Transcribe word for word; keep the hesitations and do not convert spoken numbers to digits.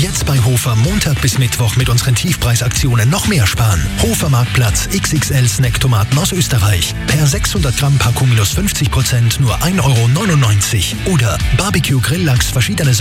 Jetzt bei Hofer Montag bis Mittwoch mit unseren Tiefpreisaktionen noch mehr sparen. Hofer Marktplatz X X L Snacktomaten aus Österreich. Per sechshundert Gramm Packung minus fünfzig Prozent nur ein Euro neunundneunzig. Oder Barbecue Grilllachs verschiedene